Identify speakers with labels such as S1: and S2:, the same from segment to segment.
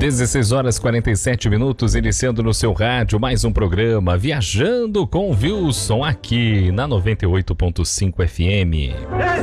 S1: 16 horas 47 minutos, iniciando no seu rádio mais um programa Viajando com Wilson aqui na 98.5 FM.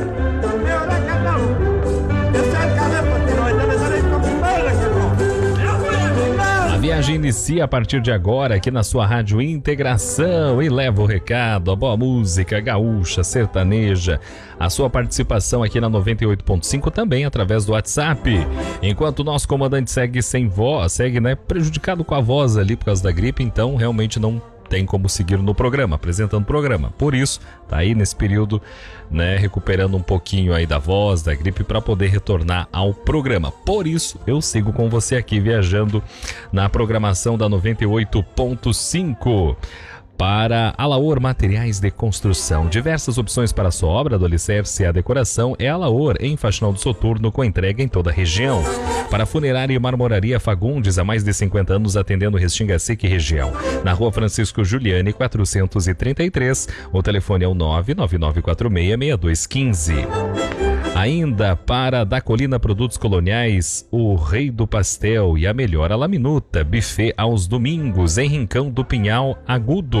S1: A viagem inicia a partir de agora aqui na sua Rádio Integração e leva o recado, a boa música gaúcha, sertaneja, a sua participação aqui na 98.5 também através do WhatsApp. Enquanto o nosso comandante segue sem voz, prejudicado com a voz ali por causa da gripe, então realmente não tem como seguir no programa, apresentando o programa. Por isso, tá aí nesse período, recuperando um pouquinho aí da voz, da gripe, para poder retornar ao programa. Por isso, eu sigo com você aqui viajando na programação da 98.5. Para Alaor Materiais de Construção, diversas opções para a sua obra, do alicerce à decoração, é Alaor, em Faxinal do Soturno, com entrega em toda a região. Para Funerária e Marmoraria Fagundes, há mais de 50 anos atendendo Restinga Seca e região. Na Rua Francisco Giuliani, 433, o telefone é o 999466215. Ainda para Da Colina Produtos Coloniais, o Rei do Pastel e a Melhor a la Minuta, buffet aos domingos em Rincão do Pinhal Agudo.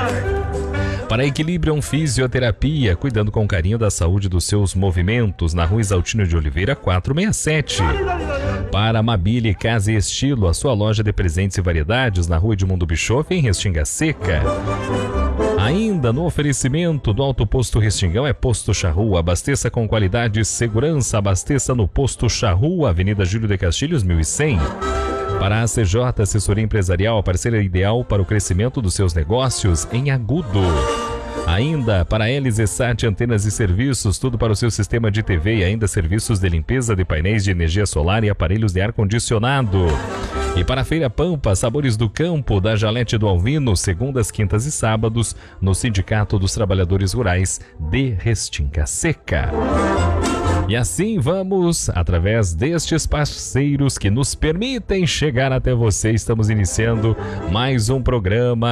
S1: Para Equilibrium Fisioterapia, cuidando com carinho da saúde dos seus movimentos, na Rua Exaltino de Oliveira 467. Para Amabile Casa e Estilo, a sua loja de presentes e variedades, na Rua Edmundo Bischoff, em Restinga Seca. Ainda no oferecimento do Alto Posto Restingão é Posto Charrua. Abasteça com qualidade e segurança. Abasteça no Posto Charrua, Avenida Júlio de Castilhos, 1100. Para a CJ Assessoria Empresarial, parceira ideal para o crescimento dos seus negócios em Agudo. Ainda para LZSat Antenas e Serviços, tudo para o seu sistema de TV e ainda serviços de limpeza de painéis de energia solar e aparelhos de ar-condicionado. E para a Feira Pampa, Sabores do Campo, da Jalete do Alvino, segundas, quintas e sábados, no Sindicato dos Trabalhadores Rurais de Restinga Seca. E assim vamos, através destes parceiros que nos permitem chegar até você, estamos iniciando mais um programa